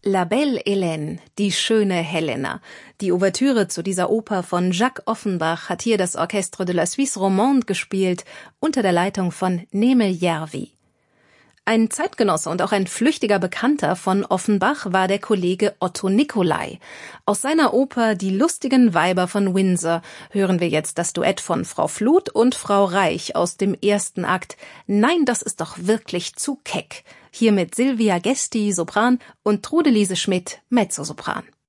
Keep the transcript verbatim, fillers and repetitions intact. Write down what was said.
La Belle Hélène, die schöne Helena. Die Ouvertüre zu dieser Oper von Jacques Offenbach hat hier das Orchestre de la Suisse Romande gespielt, unter der Leitung von Nemel Järvi. Ein Zeitgenosse und auch ein flüchtiger Bekannter von Offenbach war der Kollege Otto Nicolai. Aus seiner Oper Die lustigen Weiber von Windsor hören wir jetzt das Duett von Frau Fluth und Frau Reich aus dem ersten Akt. Nein, das ist doch wirklich zu keck. Hier mit Silvia Gesti, Sopran, und Trude Lise Schmidt, Mezzosopran.